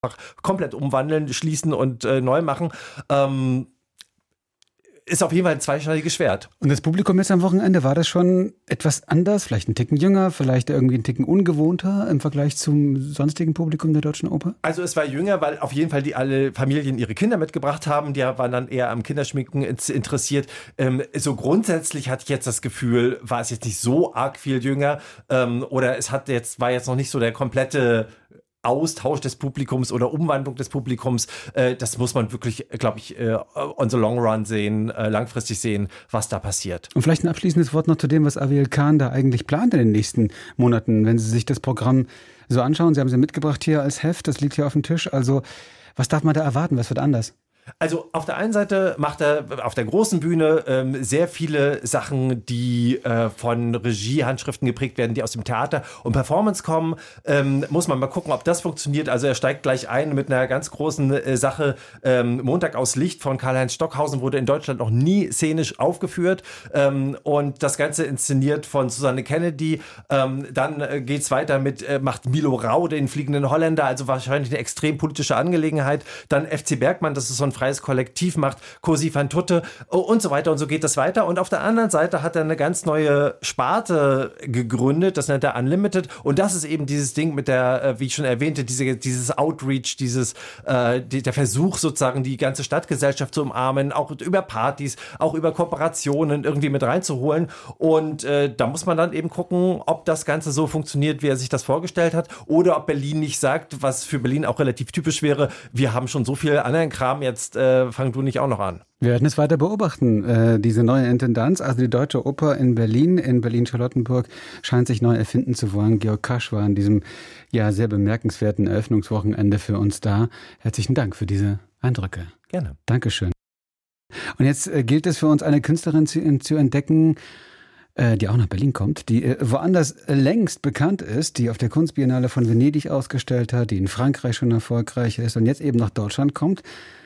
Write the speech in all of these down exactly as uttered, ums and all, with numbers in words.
komplett umwandeln, schließen und äh, neu machen. Ähm, ist auf jeden Fall ein zweischneidiges Schwert. Und das Publikum jetzt am Wochenende, war das schon etwas anders? Vielleicht ein Ticken jünger, vielleicht irgendwie ein Ticken ungewohnter im Vergleich zum sonstigen Publikum der Deutschen Oper? Also es war jünger, weil auf jeden Fall die alle Familien ihre Kinder mitgebracht haben. Die waren dann eher am Kinderschminken interessiert. Ähm, so grundsätzlich hatte ich jetzt das Gefühl, war es jetzt nicht so arg viel jünger. Ähm, oder es hat jetzt, war jetzt noch nicht so der komplette Austausch des Publikums oder Umwandlung des Publikums, äh, das muss man wirklich, glaube ich, äh, on the long run sehen, äh, langfristig sehen, was da passiert. Und vielleicht ein abschließendes Wort noch zu dem, was Aviel Khan da eigentlich plant in den nächsten Monaten, wenn Sie sich das Programm so anschauen. Sie haben sie mitgebracht hier als Heft, das liegt hier auf dem Tisch. Also was darf man da erwarten? Was wird anders? Also auf der einen Seite macht er auf der großen Bühne ähm, sehr viele Sachen, die äh, von Regiehandschriften geprägt werden, die aus dem Theater und Performance kommen. Ähm, muss man mal gucken, ob das funktioniert. Also er steigt gleich ein mit einer ganz großen äh, Sache. Ähm, Montag aus Licht von Karl-Heinz Stockhausen wurde in Deutschland noch nie szenisch aufgeführt. Ähm, und das Ganze inszeniert von Susanne Kennedy. Ähm, dann äh, geht's weiter mit, äh, macht Milo Rau den fliegenden Holländer, also wahrscheinlich eine extrem politische Angelegenheit. Dann F C Bergmann, das ist so ein freies Kollektiv, macht Cosi van Tutte und so weiter und so geht das weiter. Und auf der anderen Seite hat er eine ganz neue Sparte gegründet, das nennt er Unlimited und das ist eben dieses Ding mit der, wie ich schon erwähnte, diese, dieses Outreach, dieses, äh, die, der Versuch sozusagen die ganze Stadtgesellschaft zu umarmen, auch über Partys, auch über Kooperationen irgendwie mit reinzuholen und äh, da muss man dann eben gucken, ob das Ganze so funktioniert, wie er sich das vorgestellt hat oder ob Berlin nicht sagt, was für Berlin auch relativ typisch wäre, wir haben schon so viel anderen Kram, jetzt äh, fang du nicht auch noch an. Wir werden es weiter beobachten, äh, diese neue Intendanz. Also die Deutsche Oper in Berlin, in Berlin-Charlottenburg, scheint sich neu erfinden zu wollen. Georg Kasch war an diesem ja sehr bemerkenswerten Eröffnungswochenende für uns da. Herzlichen Dank für diese Eindrücke. Gerne. Dankeschön. Und jetzt äh, gilt es für uns, eine Künstlerin zu, zu entdecken, äh, die auch nach Berlin kommt, die äh, woanders längst bekannt ist, die auf der Kunstbiennale von Venedig ausgestellt hat, die in Frankreich schon erfolgreich ist und jetzt eben nach Deutschland kommt,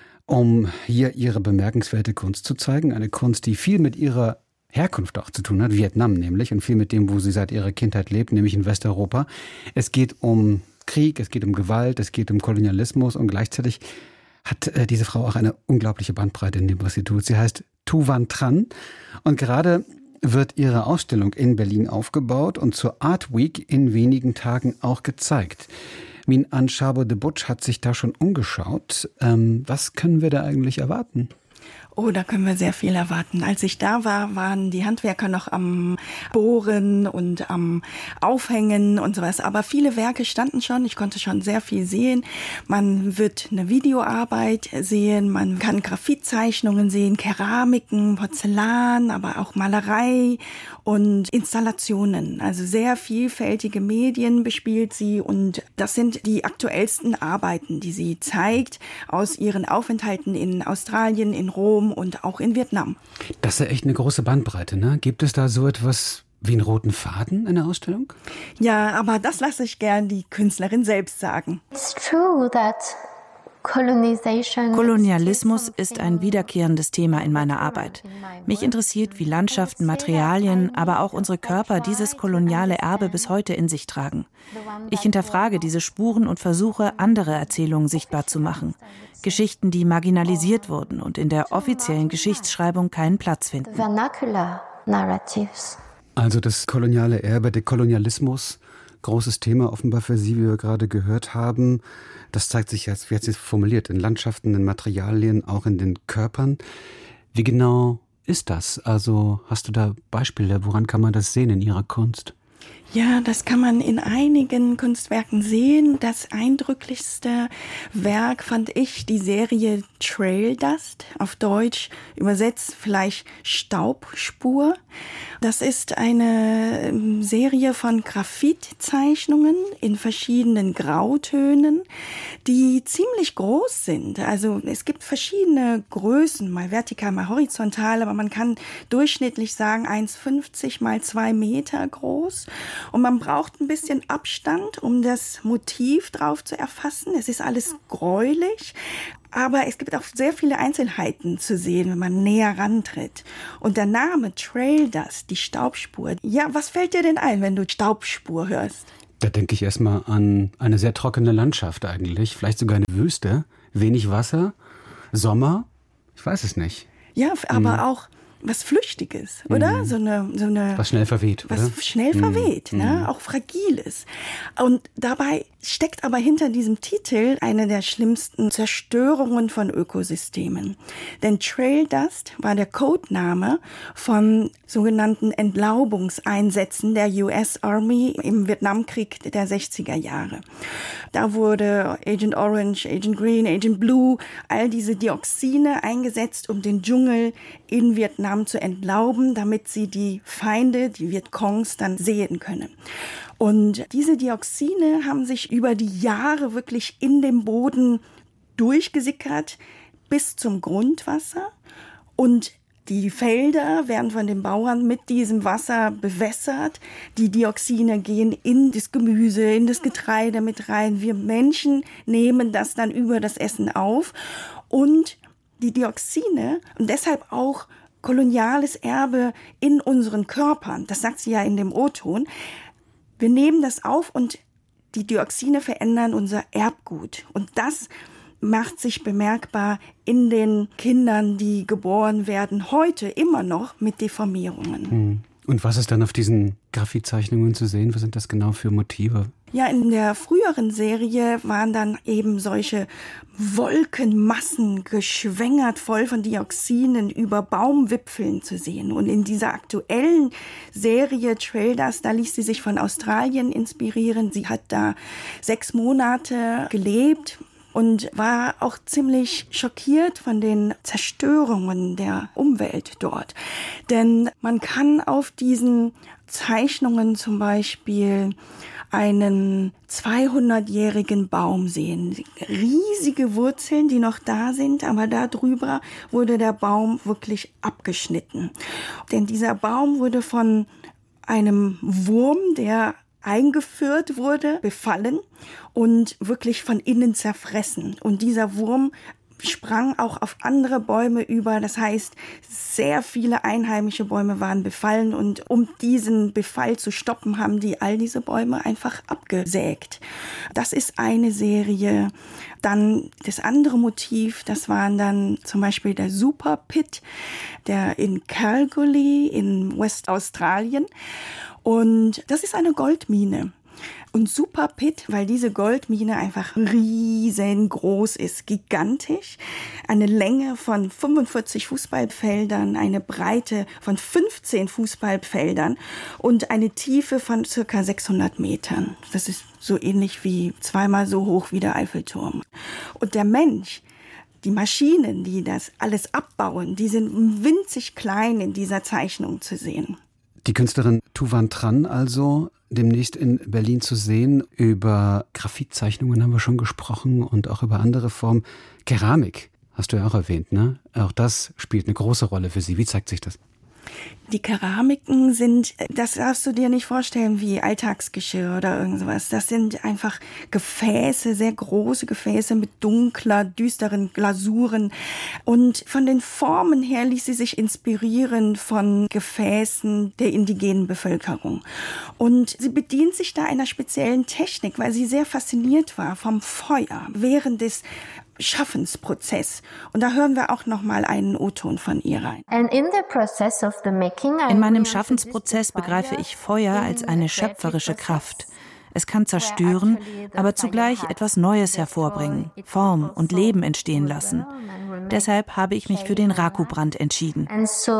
um hier ihre bemerkenswerte Kunst zu zeigen. Eine Kunst, die viel mit ihrer Herkunft auch zu tun hat, Vietnam nämlich, und viel mit dem, wo sie seit ihrer Kindheit lebt, nämlich in Westeuropa. Es geht um Krieg, es geht um Gewalt, es geht um Kolonialismus und gleichzeitig hat äh, diese Frau auch eine unglaubliche Bandbreite in dem, was sie tut. Sie heißt Thu Van Tran und gerade wird ihre Ausstellung in Berlin aufgebaut und zur Art Week in wenigen Tagen auch gezeigt. Min Aung Sharbo de Butch hat sich da schon umgeschaut. Ähm, was können wir da eigentlich erwarten? Oh, da können wir sehr viel erwarten. Als ich da war, waren die Handwerker noch am Bohren und am Aufhängen und sowas. Aber viele Werke standen schon. Ich konnte schon sehr viel sehen. Man wird eine Videoarbeit sehen. Man kann Graphitzeichnungen sehen, Keramiken, Porzellan, aber auch Malerei und Installationen. Also sehr vielfältige Medien bespielt sie. Und das sind die aktuellsten Arbeiten, die sie zeigt aus ihren Aufenthalten in Australien, in Rom und auch in Vietnam. Das ist ja echt eine große Bandbreite, ne? Gibt es da so etwas wie einen roten Faden in der Ausstellung? Ja, aber das lasse ich gern die Künstlerin selbst sagen. It's true that Kolonialismus ist ein wiederkehrendes Thema in meiner Arbeit. Mich interessiert, wie Landschaften, Materialien, aber auch unsere Körper dieses koloniale Erbe bis heute in sich tragen. Ich hinterfrage diese Spuren und versuche, andere Erzählungen sichtbar zu machen. Geschichten, die marginalisiert wurden und in der offiziellen Geschichtsschreibung keinen Platz finden. Also das koloniale Erbe, der Kolonialismus, großes Thema offenbar für Sie, wie wir gerade gehört haben. Das zeigt sich jetzt, wie hat sie es formuliert, in Landschaften, in Materialien, auch in den Körpern. Wie genau ist das? Also hast du da Beispiele, woran kann man das sehen in Ihrer Kunst? Ja, das kann man in einigen Kunstwerken sehen. Das eindrücklichste Werk fand ich die Serie Trail Dust, auf Deutsch übersetzt vielleicht Staubspur. Das ist eine Serie von Graphitzeichnungen in verschiedenen Grautönen, die ziemlich groß sind. Also es gibt verschiedene Größen, mal vertikal, mal horizontal, aber man kann durchschnittlich sagen eins Komma fünfzig mal zwei Meter groß. Und man braucht ein bisschen Abstand, um das Motiv drauf zu erfassen. Es ist alles gräulich, aber es gibt auch sehr viele Einzelheiten zu sehen, wenn man näher rantritt. Und der Name Trail Dust, die Staubspur. Ja, was fällt dir denn ein, wenn du Staubspur hörst? Da denke ich erstmal an eine sehr trockene Landschaft eigentlich, vielleicht sogar eine Wüste, wenig Wasser, Sommer, ich weiß es nicht. Ja, aber mhm. auch was Flüchtiges, oder? Mhm. So eine, so eine, was schnell verweht, was oder? schnell mhm. verweht, ne? Mhm. Auch Fragiles. Und dabei steckt aber hinter diesem Titel eine der schlimmsten Zerstörungen von Ökosystemen. Denn Trail Dust war der Codename von sogenannten Entlaubungseinsätzen der U S Army im Vietnamkrieg der sechziger Jahre. Da wurde Agent Orange, Agent Green, Agent Blue, all diese Dioxine eingesetzt, um den Dschungel in Vietnam zu entlauben, damit sie die Feinde, die Vietcongs, dann sehen können. Und diese Dioxine haben sich über die Jahre wirklich in dem Boden durchgesickert bis zum Grundwasser. Und die Felder werden von den Bauern mit diesem Wasser bewässert. Die Dioxine gehen in das Gemüse, in das Getreide mit rein. Wir Menschen nehmen das dann über das Essen auf. Und die Dioxine und deshalb auch koloniales Erbe in unseren Körpern, das sagt sie ja in dem O-Ton, wir nehmen das auf und die Dioxine verändern unser Erbgut. Und das macht sich bemerkbar in den Kindern, die geboren werden, heute immer noch mit Deformierungen. Und was ist dann auf diesen Graphitzeichnungen zu sehen? Was sind das genau für Motive? Ja, in der früheren Serie waren dann eben solche Wolkenmassen geschwängert, voll von Dioxinen über Baumwipfeln zu sehen. Und in dieser aktuellen Serie Trail Dust, da ließ sie sich von Australien inspirieren. Sie hat da sechs Monate gelebt und war auch ziemlich schockiert von den Zerstörungen der Umwelt dort. Denn man kann auf diesen Zeichnungen zum Beispiel einen zweihundertjährigen Baum sehen. Riesige Wurzeln, die noch da sind, aber darüber wurde der Baum wirklich abgeschnitten. Denn dieser Baum wurde von einem Wurm, der eingeführt wurde, befallen und wirklich von innen zerfressen. Und dieser Wurm sprang auch auf andere Bäume über. Das heißt, sehr viele einheimische Bäume waren befallen und um diesen Befall zu stoppen, haben die all diese Bäume einfach abgesägt. Das ist eine Serie. Dann das andere Motiv, das waren dann zum Beispiel der Super Pit, der in Kalgoorlie in Westaustralien. Und das ist eine Goldmine. Und Super Pit, weil diese Goldmine einfach riesengroß ist, gigantisch. Eine Länge von fünfundvierzig Fußballfeldern, eine Breite von fünfzehn Fußballfeldern und eine Tiefe von circa sechshundert Metern. Das ist so ähnlich wie zweimal so hoch wie der Eiffelturm. Und der Mensch, die Maschinen, die das alles abbauen, die sind winzig klein in dieser Zeichnung zu sehen. Die Künstlerin Thu Van Tran also demnächst in Berlin zu sehen. Über Graphitzeichnungen haben wir schon gesprochen und auch über andere Formen. Keramik hast du ja auch erwähnt, ne? Auch das spielt eine große Rolle für Sie. Wie zeigt sich das? Die Keramiken sind, das darfst du dir nicht vorstellen wie Alltagsgeschirr oder irgendwas. Das sind einfach Gefäße, sehr große Gefäße mit dunkler, düsteren Glasuren. Und von den Formen her ließ sie sich inspirieren von Gefäßen der indigenen Bevölkerung. Und sie bedient sich da einer speziellen Technik, weil sie sehr fasziniert war vom Feuer während des Schaffensprozess. Und da hören wir auch noch mal einen O-Ton von ihr rein. In meinem Schaffensprozess begreife ich Feuer als eine schöpferische Kraft. Es kann zerstören, aber zugleich etwas Neues hervorbringen, Form und Leben entstehen lassen. Deshalb habe ich mich für den Raku-Brand entschieden.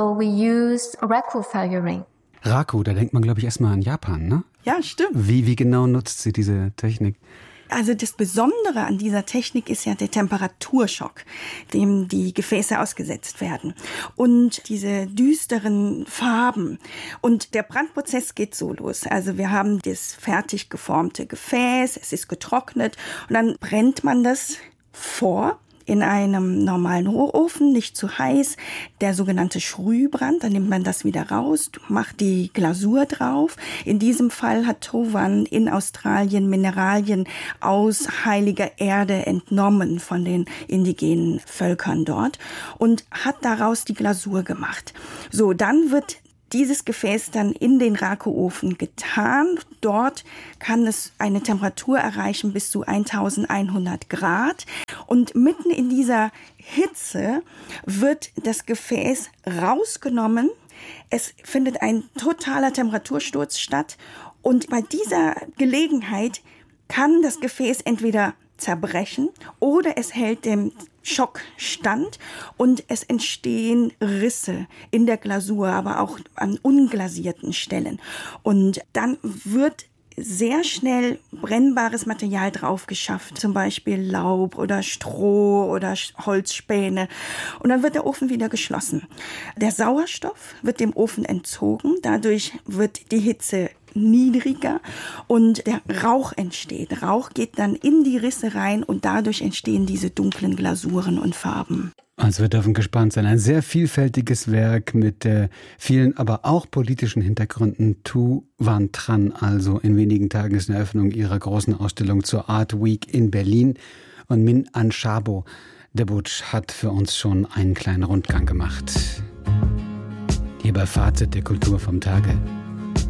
Raku, da denkt man, glaube ich, erstmal an Japan, ne? Ja, stimmt. Wie, wie genau nutzt sie diese Technik? Also das Besondere an dieser Technik ist ja der Temperaturschock, dem die Gefäße ausgesetzt werden. Und diese düsteren Farben. Und der Brandprozess geht so los. Also wir haben das fertig geformte Gefäß, es ist getrocknet und dann brennt man das vor in einem normalen Hochofen, nicht zu heiß, der sogenannte Schrühbrand, dann nimmt man das wieder raus, macht die Glasur drauf. In diesem Fall hat Thu Van in Australien Mineralien aus heiliger Erde entnommen von den indigenen Völkern dort und hat daraus die Glasur gemacht. So, dann wird dieses Gefäß dann in den Rako-Ofen getan. Dort kann es eine Temperatur erreichen bis zu eintausendeinhundert Grad. Und mitten in dieser Hitze wird das Gefäß rausgenommen. Es findet ein totaler Temperatursturz statt. Und bei dieser Gelegenheit kann das Gefäß entweder zerbrechen oder es hält dem Schock stand und es entstehen Risse in der Glasur, aber auch an unglasierten Stellen. Und dann wird sehr schnell brennbares Material drauf geschafft, zum Beispiel Laub oder Stroh oder Holzspäne. Und dann wird der Ofen wieder geschlossen. Der Sauerstoff wird dem Ofen entzogen, dadurch wird die Hitze niedriger und der Rauch entsteht. Rauch geht dann in die Risse rein und dadurch entstehen diese dunklen Glasuren und Farben. Also wir dürfen gespannt sein. Ein sehr vielfältiges Werk mit äh, vielen, aber auch politischen Hintergründen. Thu Van Tran, also in wenigen Tagen ist eine Eröffnung ihrer großen Ausstellung zur Art Week in Berlin. Und Min Anshabo Debutsch hat für uns schon einen kleinen Rundgang gemacht. Hier bei Fazit der Kultur vom Tage.